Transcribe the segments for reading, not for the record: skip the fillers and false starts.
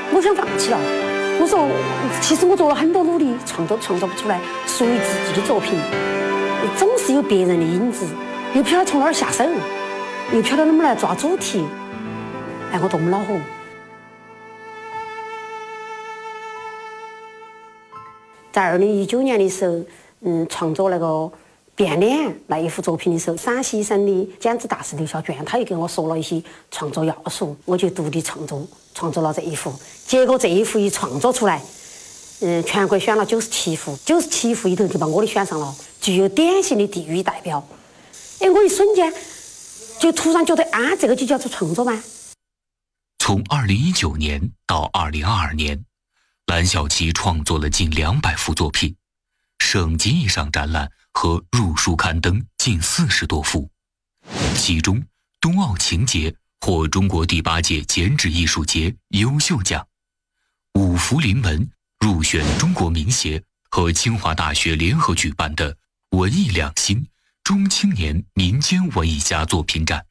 我想放弃了。我说，其实我做了很多努力，创作不出来属于自己的作品，总是有别人的影子，又不晓得从哪儿下手，又不晓得怎么来抓主题，哎，我多么恼火。在2019年的时候，创作那个变脸那一幅作品的时候，陕西省的剪纸大师刘小娟，他又给我说了一些创作要素，我就独立创作了这一幅。结果这一幅一创作出来，全国选了97幅，97幅里头就把我的选上了，具有典型的地域代表。哎，我一瞬间就突然觉得啊，这个就叫做创作吗？ 从2019年到2022年，蓝小琪创作了近200幅作品，省级以上展览和入书刊登近40多幅，其中冬奥情节获中国第8届剪纸艺术节优秀奖，5幅临门入选中国名协和清华大学联合举办的文艺两新中青年民间文艺家作品展。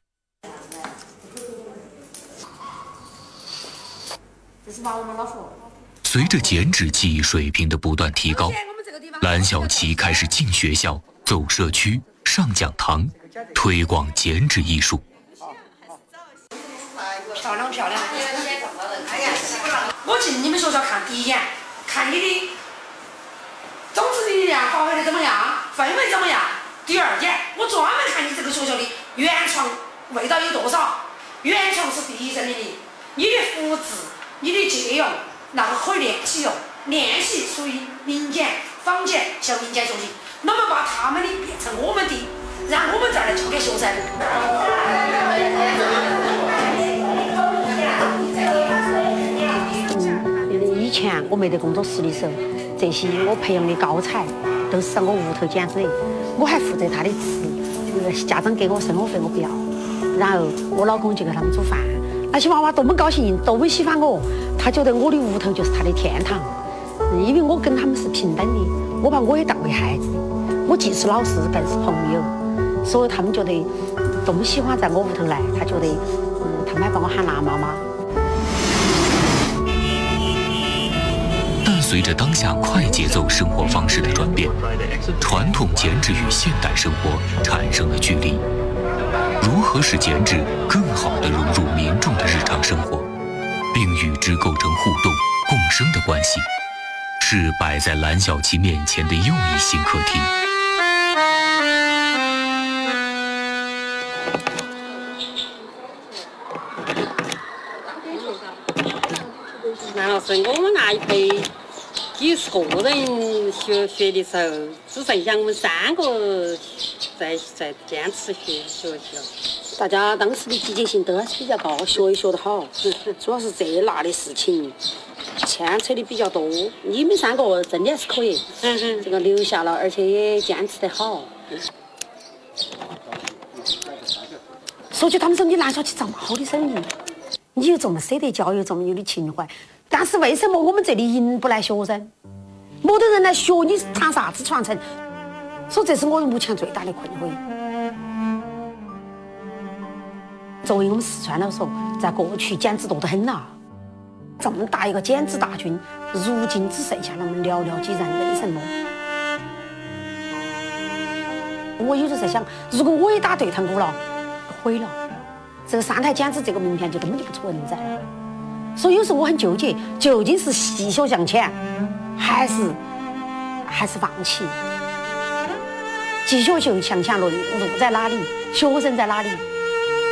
随着剪纸技艺水平的不断提高，蓝小琪开始进学校、走社区、上讲堂，推广剪纸艺术。 漂亮！我进你们学校看第一眼，看你的种植力量发挥的怎么样，氛围怎么样。第二点，我专门看你这个学校的原创味道有多少。原创是第一证明的，你的复制、你的借用，那个可以练习用。练习属于民间坊间，向民间学习。那么把他们的变成我们的，让我们再来教给学生。以前我没得工作室的时候，这些我培养的高才都是在我屋头剪纸，我还负责他的吃，家长给我生活费我不要，然后我老公就给他们煮饭，那些娃娃多么高兴，多么喜欢我，他觉得我的屋头就是他的天堂，因为我跟他们是平等的，我把我也当为孩子，我既是老师更是朋友，所以他们觉得多么喜欢在我屋头来，他觉得他们还把我喊辣妈妈。 但随着当下快节奏生活方式的转变，传统剪纸与现代生活产生了距离。如何使剪纸更好地融入民众的日常生活，并与之构成互动共生的关系，是摆在蓝小琪面前的又一新课题。 蓝老师，我们那一辈几十个人学的时候，只剩下我们3个在坚持学习了。 大家当时的积极性都还是比较高，学也学得好，主要是这那的事情牵扯的比较多。你们3个真的是可以，这个留下了，而且也坚持得好。说句他们说你蓝小琪这么好的手艺，你又这么舍得教，又这么有的情怀，但是为什么我们这里引不来学生？没得人来学，你谈啥子传承？所以这是我目前最大的困惑。作为我们四川来说，在过去剪纸多得很呐，这么大一个剪纸大军，如今只剩下那么寥寥几人，为什么？我有时候在想，如果我也打对堂鼓了，毁了，这个上台剪纸这个名片就根本就不存在了。所以有时候我很纠结，究竟是细学向前，还是放弃？继续向前路在哪里？学生在哪里？